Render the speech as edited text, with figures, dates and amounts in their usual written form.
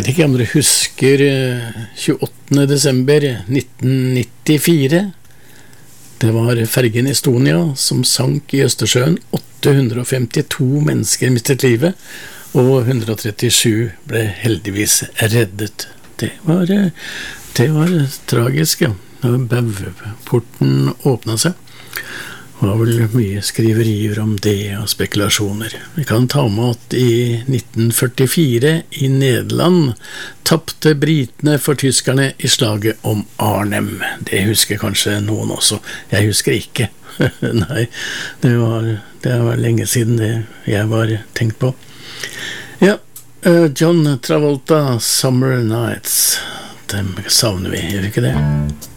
vet ikke om dere husker 28. desember 1994. Det var fergen Estonia som sank i Østersjøen. 852 mennesker mistet livet, og 137 ble heldigvis reddet. Det var tragisk, ja. Bauporten åpnet seg. Det var vel mye skriverier om det og spekulasjoner. Vi kan ta med at i 1944 i Nederland tappte britene for tyskerne i slaget om Arnhem. Det husker kanskje noen også. Jeg husker ikke. Nei, det var lenge siden det jeg var tenkt på. Ja, John Travolta, Summer Nights. Dem savner vi, gjør vi ikke det?